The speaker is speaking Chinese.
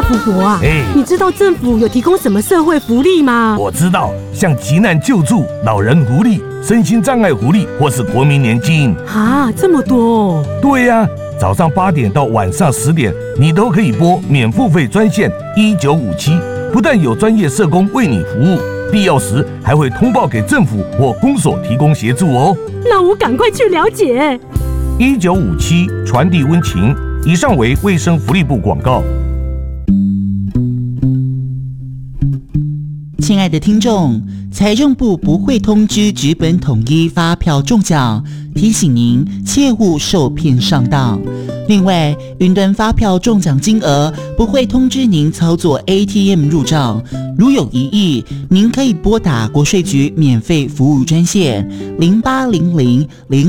福伯啊，你知道政府有提供什么社会福利吗？ 我知道，像急难救助、老人福利、身心障碍福利，或是国民年金啊，这么多哦。 对呀，早上8点到晚上10点，你都可以拨免付费专线1957，不但有专业社工为你服务，必要时还会通报给政府或公所提供协助哦。 那我赶快去了解。 1957传递温情，以上为卫生福利部广告。 亲爱的听众，财政部不会通知纸本统一发票中奖，提醒您切勿受骗上当。另外，云端发票中奖金额不会通知您操作 ATM 入账，如有疑义，您可以拨打国税局免费服务专线0800